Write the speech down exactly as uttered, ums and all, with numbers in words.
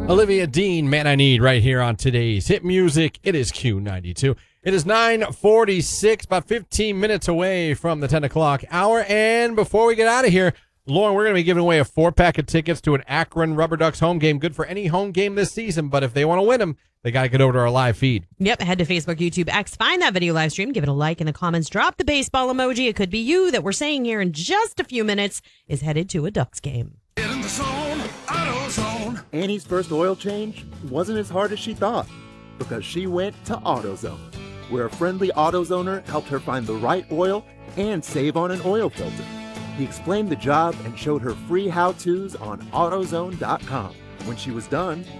Olivia Dean, Man I Need, right here on today's Hit Music. It is Q ninety-two. It is nine forty-six, about fifteen minutes away from the ten o'clock hour. And before we get out of here, Lauren, we're going to be giving away a four-pack of tickets to an Akron Rubber Ducks home game. Good for any home game this season, but if they want to win them, they got to get over to our live feed. Yep, head to Facebook, YouTube, X, find that video live stream, give it a like in the comments, drop the baseball emoji. It could be you that we're saying here in just a few minutes is headed to a Ducks game. Get in the zone, AutoZone. Annie's first oil change wasn't as hard as she thought because she went to AutoZone, where a friendly AutoZoner helped her find the right oil and save on an oil filter. He explained the job and showed her free how-tos on AutoZone dot com. When she was done,